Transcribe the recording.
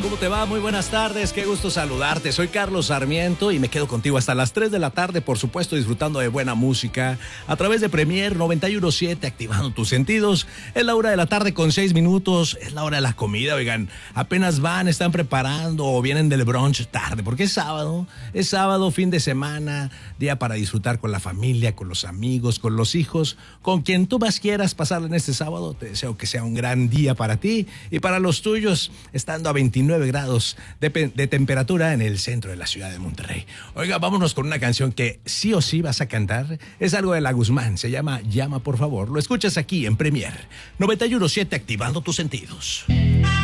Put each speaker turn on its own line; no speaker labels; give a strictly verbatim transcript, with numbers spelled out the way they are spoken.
¿Cómo te va? Muy buenas tardes, qué gusto saludarte. Soy Carlos Sarmiento y me quedo contigo hasta las tres de la tarde, por supuesto, disfrutando de buena música a través de Premier noventa y uno punto siete, activando tus sentidos. Es la hora de la tarde con seis minutos, es la hora de la comida, oigan. Apenas van, están preparando o vienen del brunch tarde, porque es sábado, es sábado, fin de semana, día para disfrutar con la familia, con los amigos, con los hijos, con quien tú más quieras pasarla en este sábado. Te deseo que sea un gran día para ti y para los tuyos, estando a veintinueve grados de, de temperatura en el centro de la ciudad de Monterrey. Oiga, vámonos con una canción que sí o sí vas a cantar. Es algo de La Guzmán, se llama Llama por favor. Lo escuchas aquí en Premier noventa y uno punto siete, activando tus sentidos.